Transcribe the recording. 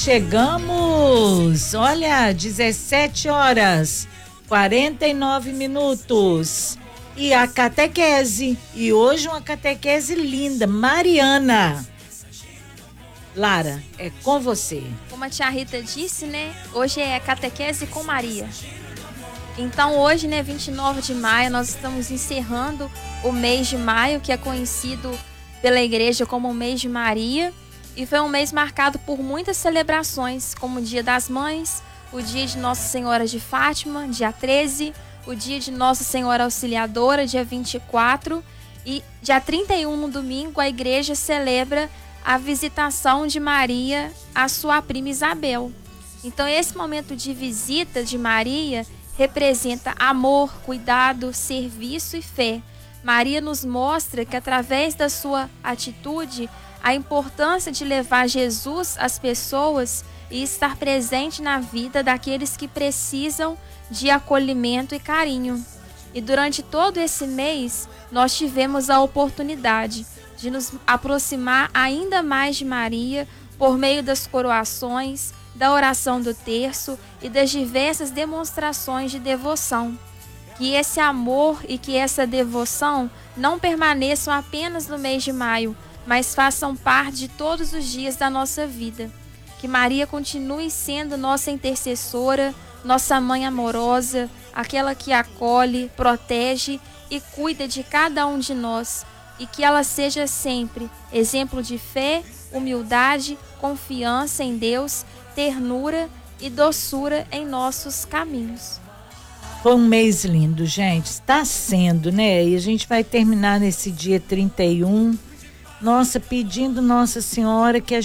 chegamos. Olha, 17h49. E a catequese. E hoje uma catequese linda, Mariana. Lara, é com você. Como a tia Rita disse, né? Hoje é catequese com Maria. Então hoje, né, 29 de maio, nós estamos encerrando o mês de maio, que é conhecido pela igreja como o mês de Maria. E foi um mês marcado por muitas celebrações, como o Dia das Mães, o Dia de Nossa Senhora de Fátima, dia 13, o Dia de Nossa Senhora Auxiliadora, dia 24, e dia 31, no domingo, a igreja celebra a visitação de Maria à sua prima Isabel. Então esse momento de visita de Maria representa amor, cuidado, serviço e fé. Maria nos mostra que através da sua atitude, a importância de levar Jesus às pessoas e estar presente na vida daqueles que precisam de acolhimento e carinho. E durante todo esse mês, nós tivemos a oportunidade de nos aproximar ainda mais de Maria por meio das coroações, da oração do terço e das diversas demonstrações de devoção. Que esse amor e que essa devoção não permaneçam apenas no mês de maio, mas façam parte de todos os dias da nossa vida. Que Maria continue sendo nossa intercessora, nossa mãe amorosa, aquela que acolhe, protege e cuida de cada um de nós. E que ela seja sempre exemplo de fé, humildade, confiança em Deus, ternura e doçura em nossos caminhos. Foi um mês lindo, gente. Está sendo, né? E a gente vai terminar nesse dia 31. Nossa, pedindo Nossa Senhora que a